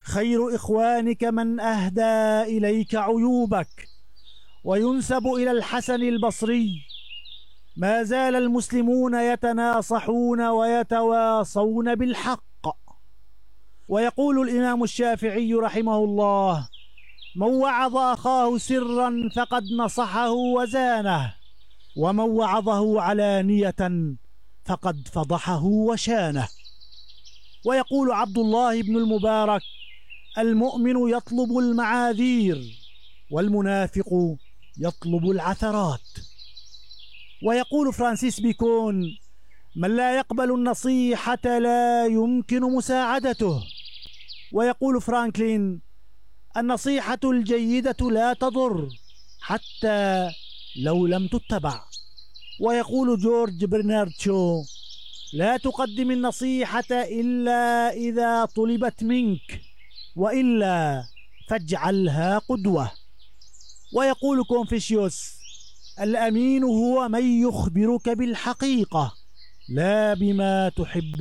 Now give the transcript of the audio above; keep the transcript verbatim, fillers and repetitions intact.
خير إخوانك من أهدى إليك عيوبك. وينسب إلى الحسن البصري: ما زال المسلمون يتناصحون ويتواصون بالحق. ويقول الإمام الشافعي رحمه الله: من وعظ أخاه سرا فقد نصحه وزانه، ومن وعظه علانية فقد فضحه وشانه. ويقول عبد الله بن المبارك: المؤمن يطلب المعاذير، والمنافق يطلب العثرات. ويقول فرانسيس بيكون: من لا يقبل النصيحة لا يمكن مساعدته. ويقول فرانكلين: النصيحة الجيدة لا تضر حتى لو لم تتبع. ويقول جورج برنارد شو: لا تقدم النصيحة إلا إذا طلبت منك، وإلا فاجعلها قدوة. ويقول كونفوشيوس: الأمين هو من يخبرك بالحقيقة لا بما تحب